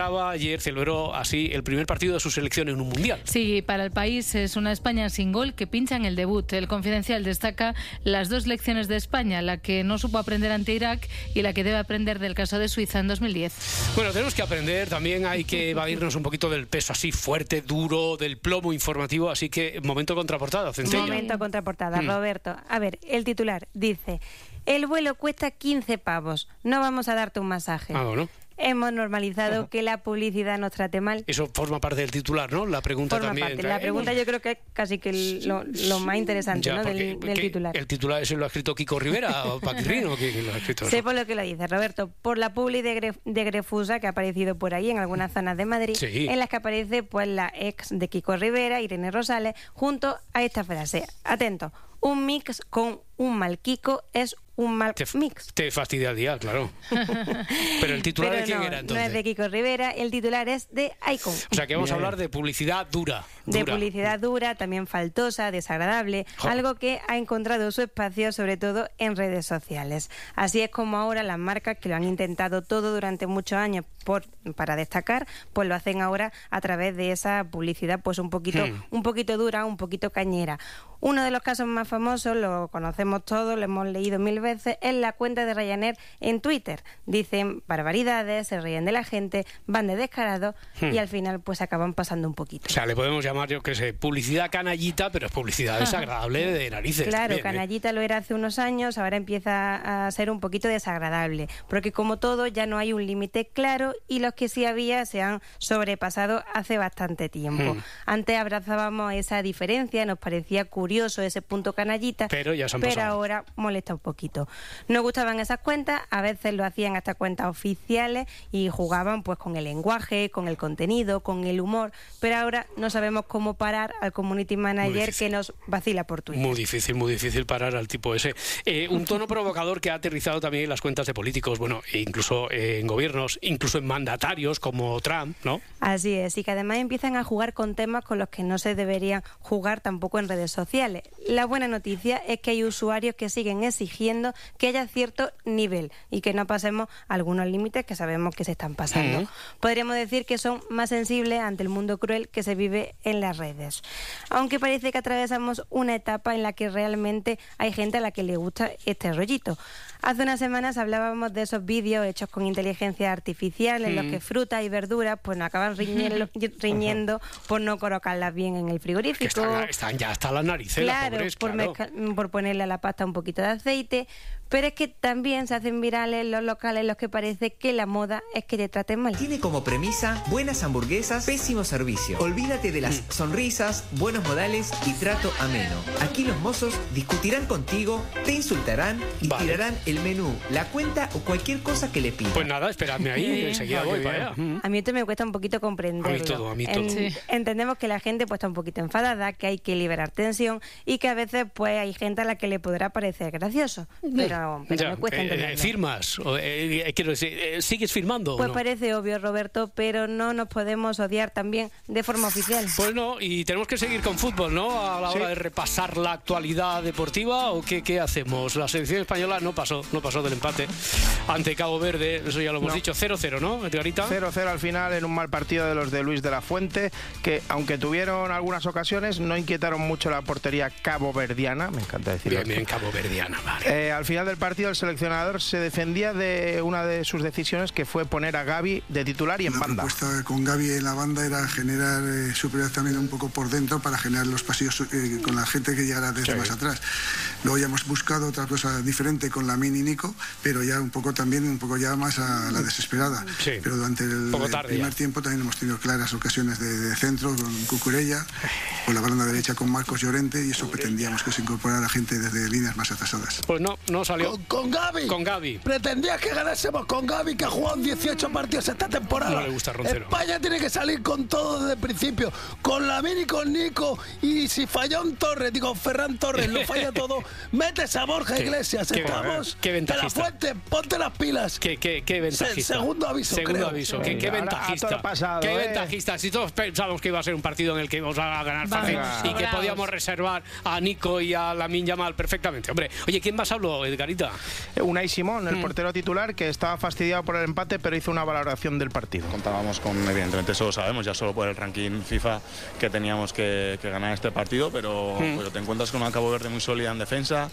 celebró así el primer partido de su selección en un mundial. Sí, para El País es una España sin gol que pincha en el debut. El Confidencial destaca las 2 lecciones de España, la que no supo aprender ante Irak y la que debe aprender del caso de Suiza en 2010. Bueno, tenemos que aprender, también hay que evadirnos un poquito del peso así fuerte, duro, del plomo informativo, así que momento contraportada, Centella. Momento contraportada, Roberto. A ver, el titular dice: el vuelo cuesta 15 pavos, no vamos a darte un masaje. Ah, ¿no? Hemos normalizado que la publicidad nos trate mal. Eso forma parte del titular, ¿no? La pregunta también. La pregunta yo creo que es casi que lo más interesante, ya, ¿no? del titular. ¿El titular ese lo ha escrito Kiko Rivera o Paquirrín o quién lo ha escrito? Sé por lo que lo dice, Roberto. Por la publi de Grefusa que ha aparecido por ahí en algunas zonas de Madrid, sí, en las que aparece pues la ex de Kiko Rivera, Irene Rosales, junto a esta frase. Atento. Un mix con un mal Kiko es un mal mix. Te fastidia el día, claro. Pero el titular de quién era entonces. No es de Kiko Rivera, el titular es de Icon. O sea que vamos a hablar de publicidad dura. De publicidad dura, también faltosa, desagradable, algo que ha encontrado su espacio sobre todo en redes sociales. Así es como ahora las marcas que lo han intentado todo durante muchos años para destacar, pues lo hacen ahora a través de esa publicidad pues un poquito dura, un poquito cañera. Uno de los casos más famosos, lo conocemos todos, lo hemos leído 1000 veces, es la cuenta de Ryanair en Twitter. Dicen barbaridades, se ríen de la gente, van de descarados y al final pues acaban pasando un poquito. O sea, le podemos llamar, yo qué sé, publicidad canallita, pero es publicidad desagradable de narices. Claro, también, canallita lo era hace unos años, ahora empieza a ser un poquito desagradable, porque como todo ya no hay un límite claro y los que sí había se han sobrepasado hace bastante tiempo. Antes abrazábamos esa diferencia, nos parecía curioso ese punto canallita, pero ahora molesta un poquito. No gustaban esas cuentas, a veces lo hacían hasta cuentas oficiales y jugaban pues con el lenguaje, con el contenido, con el humor, pero ahora no sabemos cómo parar al community manager que nos vacila por Twitter. Muy difícil parar al tipo ese. Un tono provocador que ha aterrizado también en las cuentas de políticos, bueno, incluso en gobiernos, incluso en mandatarios como Trump, ¿no? Así es, y que además empiezan a jugar con temas con los que no se deberían jugar tampoco en redes sociales. La buena noticia es que hay usuarios que siguen exigiendo que haya cierto nivel y que no pasemos algunos límites que sabemos que se están pasando. Podríamos decir que son más sensibles ante el mundo cruel que se vive en las redes. Aunque parece que atravesamos una etapa en la que realmente hay gente a la que le gusta este rollito. Hace unas semanas hablábamos de esos vídeos hechos con inteligencia artificial en los que frutas y verduras pues nos acaban riñendo por no colocarlas bien en el frigorífico. Están ya hasta las narices, claro, las pobres, por ponerle a la pasta un poquito de aceite. Pero es que también se hacen virales los locales en los que parece que la moda es que te traten mal. Tiene como premisa buenas hamburguesas, pésimo servicio. Olvídate de las sonrisas, buenos modales y trato ameno. Aquí los mozos discutirán contigo, te insultarán y tirarán el menú, la cuenta o cualquier cosa que le pidas. Pues nada, esperadme ahí, enseguida voy para allá. A mí esto me cuesta un poquito comprenderlo. A mí todo. Entendemos que la gente pues está un poquito enfadada, que hay que liberar tensión y que a veces pues hay gente a la que le podrá parecer gracioso. Pero me cuesta entenderlo. ¿Firmas? Quiero decir, ¿sigues firmando? Pues no? Parece obvio, Roberto, pero no nos podemos odiar también de forma oficial. Pues no, y tenemos que seguir con fútbol, ¿no? A la hora de repasar la actualidad deportiva, ¿o qué hacemos? La selección española no pasó del empate ante Cabo Verde, eso ya lo hemos dicho, 0-0, ¿no, Edgarita? 0-0 al final en un mal partido de los de Luis de la Fuente, que aunque tuvieron algunas ocasiones, no inquietaron mucho la portería caboverdiana, me encanta decirlo. Bien, caboverdiana, vale. Al final del partido el seleccionador se defendía de una de sus decisiones, que fue poner a Gavi de titular y en banda. La propuesta con Gavi en la banda era generar superioridad también un poco por dentro para generar los pasillos con la gente que llegara desde más atrás. Luego ya hemos buscado otra cosa diferente con Lamine y Nico, pero ya un poco ya más a la desesperada. Pero durante el primer tiempo también hemos tenido claras ocasiones de centro con Cucurella, con la banda derecha con Marcos Llorente, y eso pretendíamos que se incorporara gente desde líneas más atrasadas. Pues no salió. Con Gavi. Con Gavi. Pretendías que ganásemos con Gavi, que ha jugado 18 partidos esta temporada. No le gusta Roncero. España tiene que salir con todo desde el principio. Con Lamine y con Nico. Y si falló un Torres, Ferran Torres, lo falla todo, metes a Borja Iglesias. Estamos. Qué ventajista. De la Fuente, ponte las pilas. Qué ventajista. Segundo aviso. Qué ventajista. Qué ventajista. Si todos pensábamos que iba a ser un partido en el que íbamos a ganar fácil y que podíamos reservar a Nico y a Lamine Yamal perfectamente. Hombre, oye, ¿quién más habló, Edgarita? Unai Simón, el portero titular, que estaba fastidiado por el empate, pero hizo una valoración del partido. Contábamos con, evidentemente, eso lo sabemos, ya solo por el ranking FIFA, que teníamos que ganar este partido, pero te encuentras con una Cabo Verde muy sólida en defensa.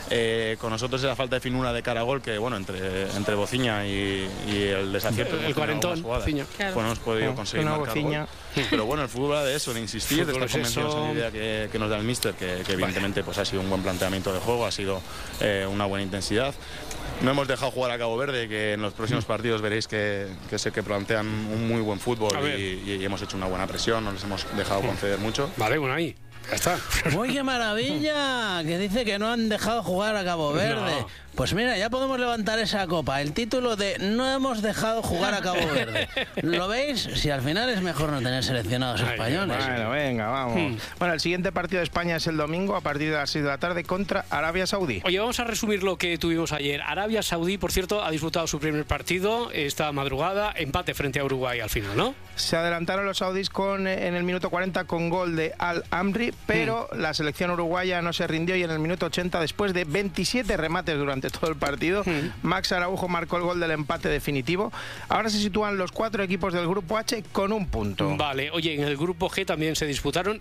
Con nosotros era falta de finura de cara a gol, que bueno, entre Bociña y el desacierto, el cuarentón, pues no hemos podido conseguir marcar gol. Pero bueno, el fútbol va de eso, de insistir, de estar convencidos en la idea que nos da el míster, que evidentemente pues ha sido un buen planteamiento de juego, ha sido una buena intensidad. No hemos dejado jugar a Cabo Verde, que en los próximos partidos veréis que sé que plantean un muy buen fútbol y hemos hecho una buena presión, no les hemos dejado conceder mucho. Vale, bueno, ahí. Ya está. ¡Uy, qué maravilla! Que dice que no han dejado jugar a Cabo Verde. No. Pues mira, ya podemos levantar esa copa. El título de no hemos dejado jugar a Cabo Verde. ¿Lo veis? Si al final es mejor no tener seleccionados españoles. Bueno, venga, vamos. Bueno, el siguiente partido de España es el domingo a partir de las 6 de la tarde contra Arabia Saudí. Oye, vamos a resumir lo que tuvimos ayer. Arabia Saudí, por cierto, ha disputado su primer partido esta madrugada, empate frente a Uruguay al final, ¿no? Se adelantaron los saudíes en el minuto 40 con gol de Al-Amri, pero la selección uruguaya no se rindió y en el minuto 80, después de 27 remates durante todo el partido, Max Araujo marcó el gol del empate definitivo. Ahora se sitúan los 4 equipos del grupo H con un punto. Vale, oye, en el grupo G también se disputaron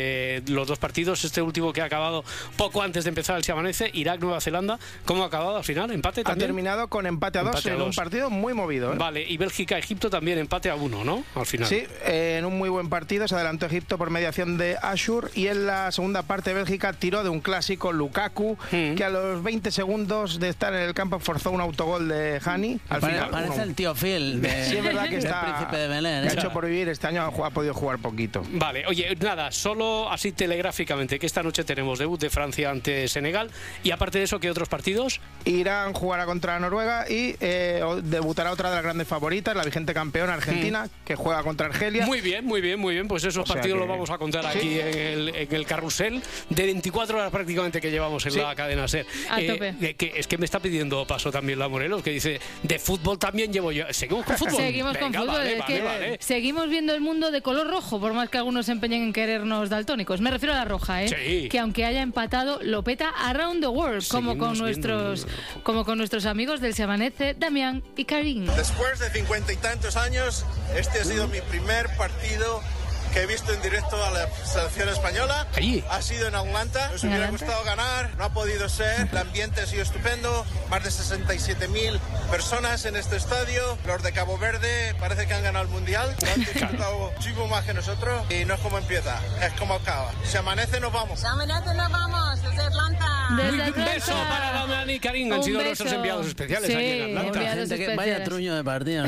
los 2 partidos, este último que ha acabado poco antes de empezar el Se Amanece, Irak-Nueva Zelanda. ¿Cómo ha acabado al final? ¿Empate también? Ha terminado con empate a 2 en un partido muy movido. Vale, y Bélgica-Egipto también empate a 1, ¿no? Al final. Sí, en un muy buen partido se adelantó Egipto por mediación de Ashur, y en la segunda parte Bélgica tiró de un clásico, Lukaku, que a los 20 segundos de estar en el campo forzó un autogol de Hani. Parece el tío Phil sí, es verdad que está el príncipe de Belén. Que ha hecho por vivir, este año ha podido jugar poquito. Vale, oye, nada, solo así telegráficamente, que esta noche tenemos debut de Francia ante Senegal, y aparte de eso, ¿qué otros partidos? Irán jugará contra Noruega y debutará otra de las grandes favoritas, la vigente campeona Argentina, que juega contra Argelia. Muy bien, pues esos partidos los vamos a contar aquí en el carrusel de 24 horas prácticamente que llevamos en la cadena SER. A tope. Es que me está pidiendo paso también la Morelos, que dice, de fútbol también llevo yo. ¿Seguimos con fútbol? Seguimos con fútbol. Vale. Seguimos viendo el mundo de color rojo, por más que algunos se empeñen en querernos daltónicos. Me refiero a la roja, Sí. Que aunque haya empatado, lo peta around the world, como con nuestros amigos del Se Amanece, Damián y Karim. Después de 50 y tantos años, este ha sido mi primer partido que he visto en directo a la selección española. Allí. Ha sido en Atlanta. Nos hubiera gustado ganar, no ha podido ser. El ambiente ha sido estupendo. Más de 67.000 personas en este estadio. Los de Cabo Verde parece que han ganado el Mundial. Lo han disfrutado muchísimo más que nosotros. Y no es como empieza, es como acaba. Se amanece, nos vamos. Se amanece, nos vamos desde Atlanta. Un beso para Damián y Karim. Han sido nuestros enviados especiales aquí en Atlanta. Vaya truño de partida.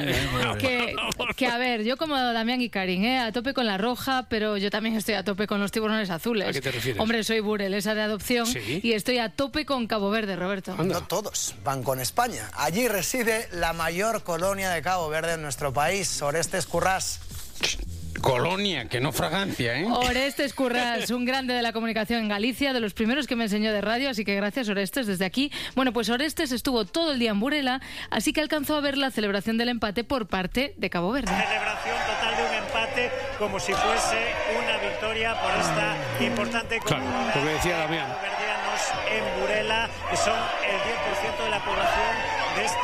Que a ver, yo como Damián y Karim, a tope con la roja, pero yo también estoy a tope con los tiburones azules. ¿A qué te refieres? Hombre, soy burelesa de adopción y estoy a tope con Cabo Verde, Roberto. No todos van con España. Allí reside la mayor colonia de Cabo Verde en nuestro país, Orestes Currás. Colonia, que no fragancia, ¿eh? Orestes Currás, un grande de la comunicación en Galicia, de los primeros que me enseñó de radio, así que gracias, Orestes, desde aquí. Bueno, pues Orestes estuvo todo el día en Burela, así que alcanzó a ver la celebración del empate por parte de Cabo Verde. Celebración total de un empate, como si fuese una victoria por esta importante comunidad. Claro, lo que decía Damián. En Burela, que son el 10% de la población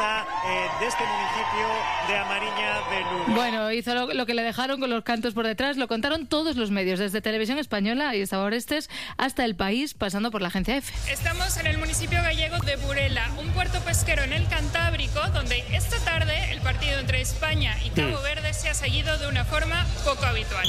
de este municipio de Amariña de Lugo. Bueno, hizo lo que le dejaron con los cantos por detrás, lo contaron todos los medios, desde Televisión Española, ahí estaba Orestes, hasta El País, pasando por la agencia EFE. Estamos en el municipio gallego de Burela, un puerto pesquero en el Cantábrico, donde esta tarde el partido entre España y Cabo Verde se ha seguido de una forma poco habitual.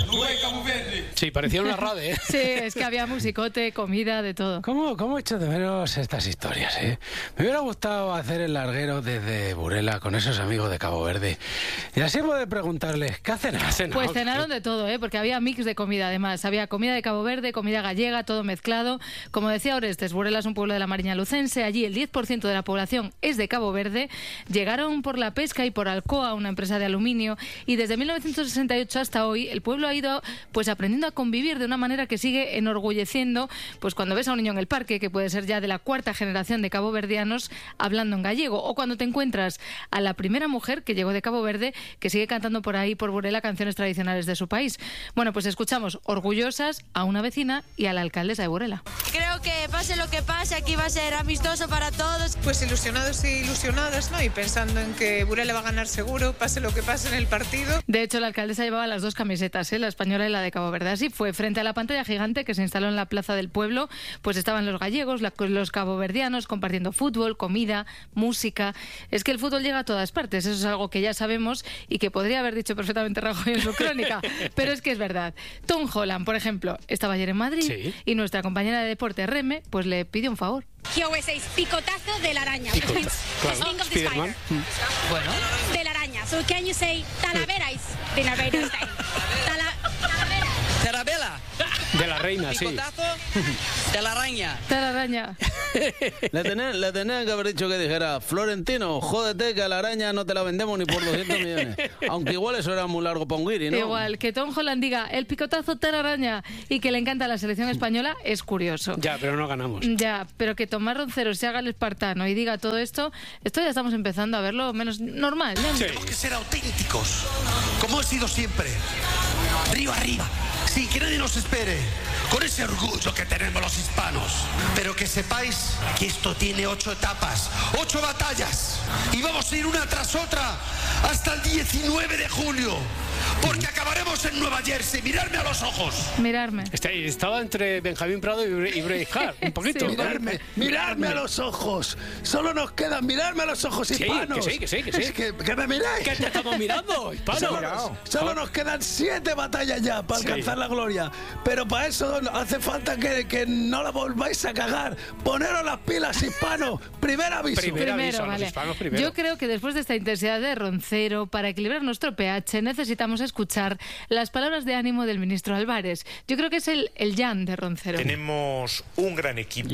Sí, parecía una rade, ¿eh? Sí, es que había musicote, comida, de todo. ¿Cómo echo de menos estas historias, eh? Me hubiera gustado hacer el larguero desde Burela con esos amigos de Cabo Verde. Y así poder preguntarles, ¿qué hacen? Pues cenaron de todo, porque había mix de comida además. Había comida de Cabo Verde, comida gallega, todo mezclado. Como decía Orestes, Burela es un pueblo de la Mariña Lucense. Allí el 10% de la población es de Cabo Verde. Llegaron por la pesca y por Alcoa, una empresa de aluminio. Y desde 1968 hasta hoy el pueblo ha ido pues aprendiendo a convivir de una manera que sigue enorgulleciendo. Pues cuando ves a un niño en el parque, que puede ser ya de la cuarta generación de caboverdianos, hablando en gallego. O cuando te encuentras a la primera mujer que llegó de Cabo Verde, que sigue cantando por ahí, por Burela, canciones tradicionales de su país. Bueno, pues escuchamos orgullosas a una vecina y a la alcaldesa de Burela. Creo que pase lo que pase, aquí va a ser amistoso para todos. Pues ilusionados y ilusionadas, ¿no? Y pensando en que Burela va a ganar seguro, pase lo que pase en el partido. De hecho, la alcaldesa llevaba las dos camisetas, la española y la de Cabo Verde. Así fue, frente a la pantalla gigante que se instaló en la plaza del pueblo, pues estaban los gallegos, los caboverdianos compartiendo fútbol, comida, música. Es que el fútbol llega a todas partes, eso es algo que ya sabemos y que podría haber dicho perfectamente Rajoy en su crónica, pero es que es verdad. Tom Holland, por ejemplo, estaba ayer en Madrid y nuestra compañera de deporte, Reme, pues le pidió un favor. He always says picotazo de la araña. Claro, Spiderman. Bueno. De la araña. So can you say Talaverais? Talaverais. Tarabela. De la reina, picotazo de la araña. De la araña. Le tenían que haber dicho que dijera, Florentino, jódete que a la araña no te la vendemos ni por 200 millones. Aunque igual eso era muy largo para un guiri, ¿no? Igual, que Tom Holland diga el picotazo de la araña y que le encanta la selección española es curioso. Ya, pero no ganamos. Ya, pero que Tomás Roncero se haga el espartano y diga todo esto ya estamos empezando a verlo menos normal, ¿no? Sí. Tenemos que ser auténticos, como he sido siempre. Río arriba, sin que nadie nos espere, con ese orgullo que tenemos los hispanos. Pero que sepáis que esto tiene 8 etapas, 8 batallas, y vamos a ir una tras otra hasta el 19 de julio. Porque acabaremos en Nueva Jersey. Mirarme a los ojos. Mirarme. Estaba entre Benjamín Prado y Braveheart, un poquito. Sí, mirarme a los ojos. Solo nos queda mirarme a los ojos, hispanos. Que sí. Es que me miráis. ¿Qué te estamos mirando, hispanos? Solo nos quedan 7 batallas ya para alcanzar la gloria. Pero para eso hace falta que no la volváis a cagar. Poneros las pilas, hispanos. Primer aviso. Primero, vale. Yo creo que después de esta intensidad de Roncero, para equilibrar nuestro pH, necesitamos escuchar las palabras de ánimo del ministro Álvarez. Yo creo que es el Jan de Roncero. Tenemos un gran equipo,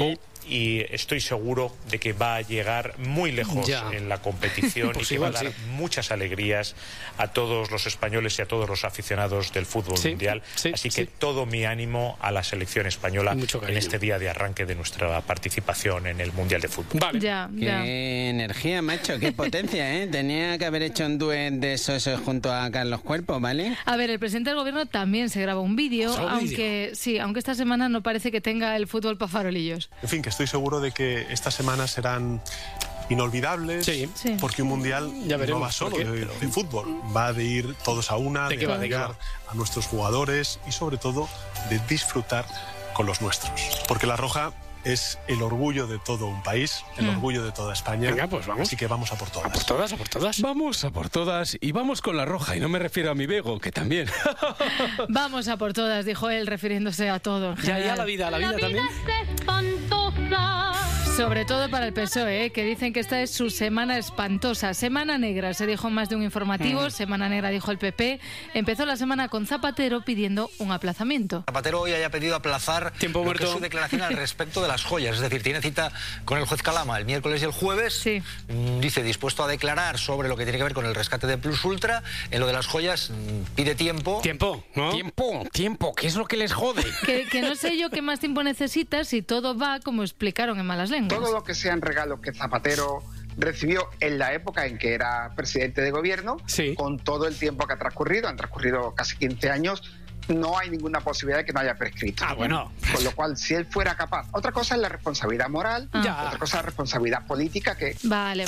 y estoy seguro de que va a llegar muy lejos en la competición pues y que va a dar muchas alegrías a todos los españoles y a todos los aficionados del fútbol mundial. Así que todo mi ánimo a la selección española en este día de arranque de nuestra participación en el Mundial de Fútbol. Vale. Qué energía, macho, qué potencia, ¿eh? Tenía que haber hecho un duet de esos junto a Carlos Cuerpo, ¿vale? A ver, el presidente del gobierno también se grabó un vídeo, aunque esta semana no parece que tenga el fútbol para farolillos. En fin, que estoy seguro de que estas semanas serán inolvidables, porque un mundial no va solo de fútbol, va de ir todos a una, de apoyar a nuestros jugadores y sobre todo de disfrutar con los nuestros. Porque la Roja es el orgullo de todo un país, el orgullo de toda España. Venga, pues vamos. Así que vamos a por todas. A por todas, a por todas. Vamos a por todas y vamos con la Roja. Y no me refiero a mi Bego, que también. Vamos a por todas, dijo él, refiriéndose a todo. Ya la vida también. Es espantosa. Sobre todo para el PSOE, que dicen que esta es su semana espantosa. Semana negra, se dijo en más de un informativo. Semana negra, dijo el PP. Empezó la semana con Zapatero pidiendo un aplazamiento. Zapatero hoy haya pedido aplazar lo que es su declaración al respecto de las joyas. Es decir, tiene cita con el juez Calama el miércoles y el jueves. Dice, dispuesto a declarar sobre lo que tiene que ver con el rescate de Plus Ultra. En lo de las joyas, pide tiempo. Tiempo, ¿no? Tiempo, ¿qué es lo que les jode? Que no sé yo qué más tiempo necesitas si todo va como explicaron en Malas Lenguas. Todo lo que sean regalos que Zapatero recibió en la época en que era presidente de gobierno, con todo el tiempo que ha transcurrido, han transcurrido casi 15 años, no hay ninguna posibilidad de que no haya prescrito. Bueno. Con lo cual, si él fuera capaz... Otra cosa es la responsabilidad moral, otra cosa es la responsabilidad política que... Vale.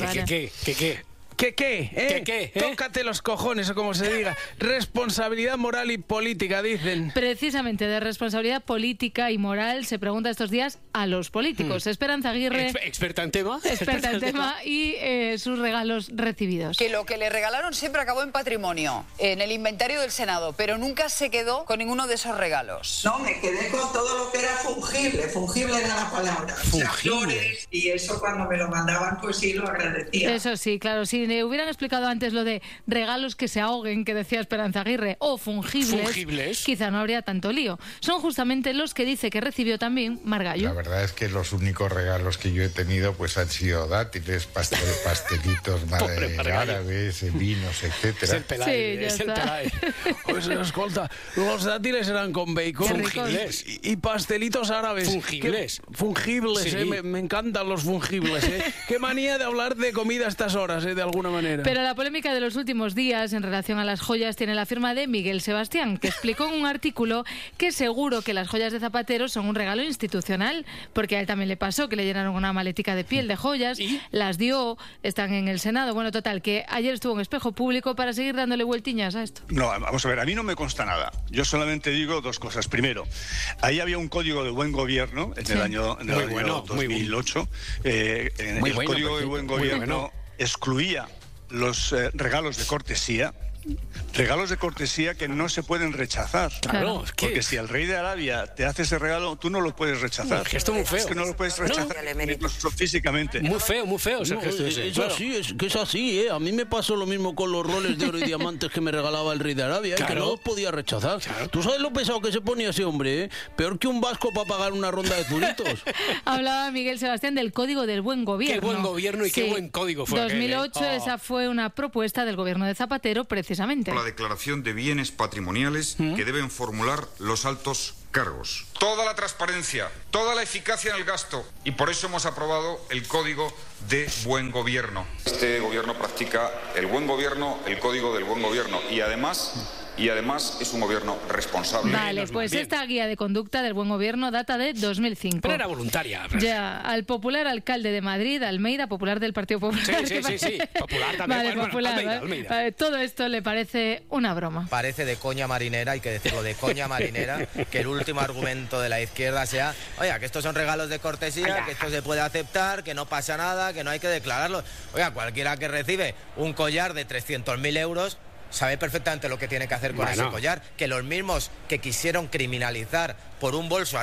¿Qué? Tócate los cojones, o como se diga. Responsabilidad moral y política, dicen. Precisamente de responsabilidad política y moral se pregunta estos días a los políticos. Esperanza Aguirre... Experta en tema. Experta en tema y sus regalos recibidos. Que lo que le regalaron siempre acabó en patrimonio, en el inventario del Senado, pero nunca se quedó con ninguno de esos regalos. No, me quedé con todo lo que era fungible. Fungible era la palabra. Fungible. Y eso cuando me lo mandaban, pues sí, lo agradecía. Eso sí, claro, sí. Hubieran explicado antes lo de regalos que se ahoguen, que decía Esperanza Aguirre, o fungibles, quizá no habría tanto lío. Son justamente los que dice que recibió también Margallo. La verdad es que los únicos regalos que yo he tenido pues han sido dátiles, pastelitos árabes, vinos, etcétera. Es el Pelae. Pues escolta, los dátiles eran con bacon. Fungibles. Y pastelitos árabes. Fungibles, sí. Me encantan los fungibles. Qué manía de hablar de comida a estas horas, de alguna manera. Pero la polémica de los últimos días en relación a las joyas tiene la firma de Miguel Sebastián, que explicó en un artículo que seguro que las joyas de Zapatero son un regalo institucional, porque a él también le pasó que le llenaron una maletica de piel de joyas, las dio, están en el Senado. Bueno, total, que ayer estuvo en Espejo Público para seguir dándole vueltiñas a esto. No, vamos a ver, a mí no me consta nada. Yo solamente digo dos cosas. Primero, ahí había un código de buen gobierno en el año 2008. El código de buen gobierno excluía los regalos de cortesía. Regalos de cortesía que no se pueden rechazar. Claro, porque si el rey de Arabia te hace ese regalo, tú no lo puedes rechazar. Es que esto es muy feo. Es que no lo puedes rechazar incluso físicamente. Muy feo, Sergio. Es así. A mí me pasó lo mismo con los roles de oro y diamantes que me regalaba el rey de Arabia, que no los podía rechazar. Tú sabes lo pesado que se ponía ese hombre, Peor que un vasco para pagar una ronda de zuritos. Hablaba Miguel Sebastián del Código del Buen Gobierno. Qué buen gobierno y qué buen código fue. 2008, esa fue una propuesta del gobierno de Zapatero, precisamente. La declaración de bienes patrimoniales que deben formular los altos cargos. Toda la transparencia, toda la eficacia en el gasto, y por eso hemos aprobado el Código de Buen Gobierno. Este gobierno practica el buen gobierno, el Código del Buen Gobierno, y además es un gobierno responsable. Vale, pues esta guía de conducta del buen gobierno data de 2005. Pero era voluntaria. Ya, al popular alcalde de Madrid, Almeida, popular del Partido Popular. Sí. Popular también. Vale, popular. Almeida. Vale, todo esto le parece una broma. Parece de coña marinera, hay que decirlo, de coña marinera, que el último argumento de la izquierda sea, oiga, que estos son regalos de cortesía, que esto se puede aceptar, que no pasa nada, que no hay que declararlo. Oiga, cualquiera que recibe un collar de 300.000 euros sabe perfectamente lo que tiene que hacer con ese collar, que los mismos que quisieron criminalizar por un bolso